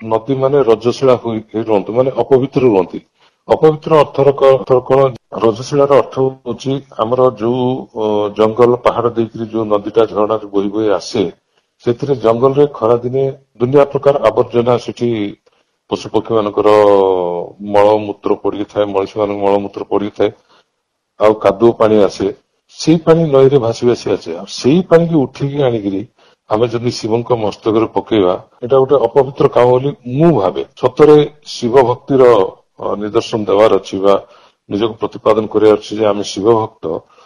ନଦୀ ମାନେ ରଜଶିଳା ହୋଇ ରୁହନ୍ତୁ, ମାନେ ଅପବିତ୍ର ରୁହନ୍ତି। ଅପବିତ୍ର ଅର୍ଥର କଣ? ରଜଶିଳାର ଅର୍ଥ ହଉଛି ଆମର ଯୋଉ ଜଙ୍ଗଲ ପାହାଡ ଦେଇକରି ଯୋଉ ନଦୀଟା ଝରଣାରେ ବୋହି ବୋହି ଆସେ, ସେଥିରେ ଜଙ୍ଗଲରେ ଖରାଦିନେ ଦୁନିଆ ପ୍ରକାର ଆବର୍ଜନା ସେଠି ପଶୁପକ୍ଷୀ ମାନଙ୍କର ମଳମୂତ୍ର ପଡିଥାଏ, ମଣିଷ ମାନଙ୍କ ମଳମୂତ୍ର ପଡିଥାଏ, ଆଉ କାଦୁଅ ପାଣି ଆସେ। ସେଇ ପାଣି ନଈରେ ଭାସି ଭାସି ଆସେ। ଆଉ ସେଇ ପାଣିକି ଉଠିକି ଆଣିକିରି ଆମେ ଯଦି ଶିବଙ୍କ ମସ୍ତକରେ ପକେଇବା, ଏଇଟା ଗୋଟେ ଅପବିତ୍ର କାମ ବୋଲି ମୁଁ ଭାବେ। ସତରେ ଶିବ ଭକ୍ତିର ନିଦର୍ଶନ ଦେବାର ଅଛି ବା ନିଜକୁ ପ୍ରତିପାଦନ କରିବାର ଅଛି ଯେ ଆମେ ଶିବ ଭକ୍ତ।